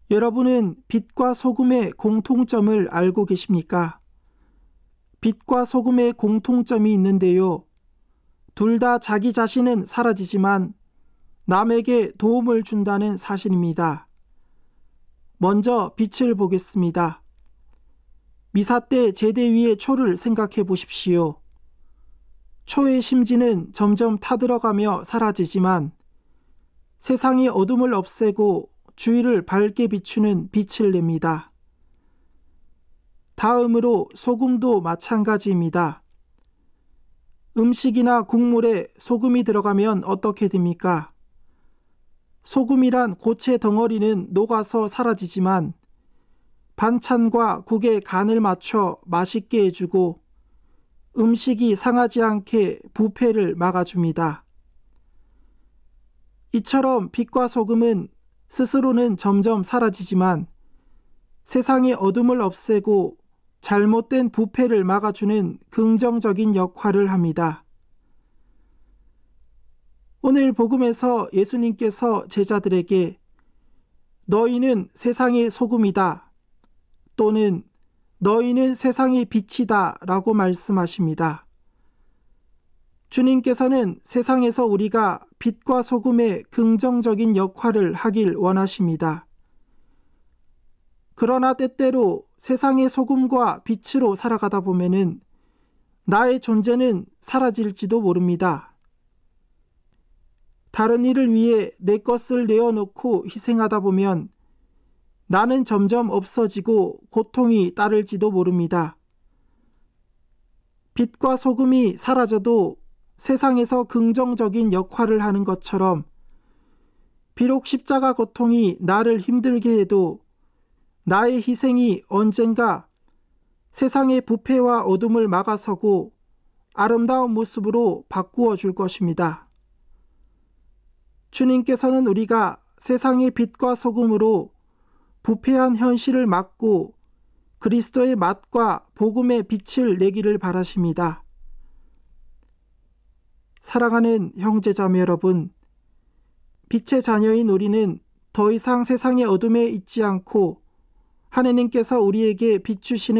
여러분은 빛과 소금의 공통점을 알고 계십니까? 빛과 소금의 공통점이 있는데요. 둘 다 자기 자신은 사라지지만 남에게 도움을 준다는 사실입니다. 먼저 빛을 보겠습니다. 미사 때 제대 위의 초를 생각해 보십시오. 초의 심지는 점점 타들어가며 사라지지만 세상의 어둠을 없애고 주위를 밝게 비추는 빛을 냅니다. 다음으로 소금도 마찬가지입니다. 음식이나 국물에 소금이 들어가면 어떻게 됩니까? 소금이란 고체 덩어리는 녹아서 사라지지만 반찬과 국의 간을 맞춰 맛있게 해주고 음식이 상하지 않게 부패를 막아줍니다. 이처럼 빛과 소금은 스스로는 점점 사라지지만 세상의 어둠을 없애고 잘못된 부패를 막아주는 긍정적인 역할을 합니다. 오늘 복음에서 예수님께서 제자들에게 너희는 세상의 소금이다 또는 너희는 세상의 빛이다 라고 말씀하십니다. 주님께서는 세상에서 우리가 빛과 소금의 긍정적인 역할을 하길 원하십니다. 그러나 때때로 세상의 소금과 빛으로 살아가다 보면은 나의 존재는 사라질지도 모릅니다. 다른 일을 위해 내 것을 내어놓고 희생하다 보면 나는 점점 없어지고 고통이 따를지도 모릅니다. 빛과 소금이 사라져도 세상에서 긍정적인 역할을 하는 것처럼 비록 십자가 고통이 나를 힘들게 해도 나의 희생이 언젠가 세상의 부패와 어둠을 막아서고 아름다운 모습으로 바꾸어 줄 것입니다. 주님께서는 우리가 세상의 빛과 소금으로 부패한 현실을 막고 그리스도의 맛과 복음의 빛을 내기를 바라십니다. 사랑하는 형제자매 여러분, 빛의 자녀인 우리는 더 이상 세상의 어둠에 있지 않고 하느님께서 우리에게 비추시는